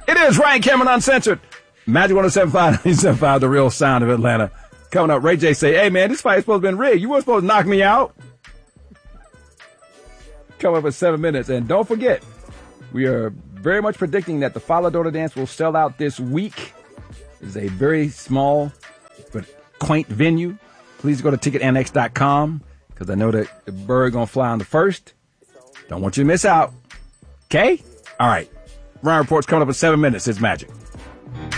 It is Ryan Cameron Uncensored. Magic 107.5, 97.5, the real sound of Atlanta. Coming up, Ray J say, hey man, this fight's supposed to have been rigged. You weren't supposed to knock me out. Coming up in 7 minutes. And don't forget, we are very much predicting that the Father Daughter Dance will sell out this week. It's a very small but quaint venue. Please go to ticketnx.com because I know that the bird going to fly on the first. Don't want you to miss out. Okay? All right. Ryan Report's coming up in 7 minutes. It's Magic.